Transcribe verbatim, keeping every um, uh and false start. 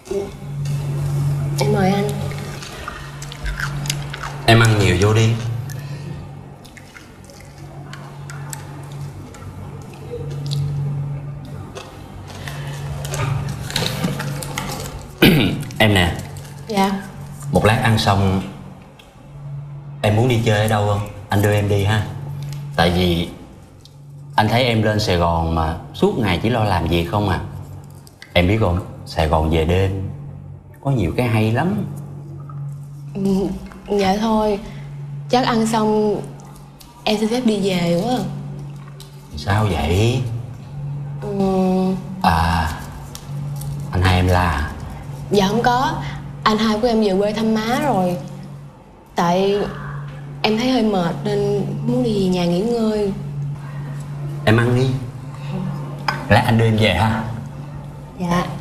Em mời anh. Em ăn nhiều vô đi. Em nè. Dạ. Một lát ăn xong em muốn đi chơi ở đâu không? Anh đưa em đi ha. Tại vì anh thấy em lên Sài Gòn mà suốt ngày chỉ lo làm việc không à. Em biết không, Sài Gòn về đêm có nhiều cái hay lắm. Ừ, dạ thôi, chắc ăn xong em xin phép đi về quá. Sao vậy? Ừ. À, anh hai em la. Dạ không có, anh hai của em về quê thăm má rồi. Tại em thấy hơi mệt nên muốn đi về nhà nghỉ ngơi. Em ăn đi, lát anh đưa em về ha. Dạ.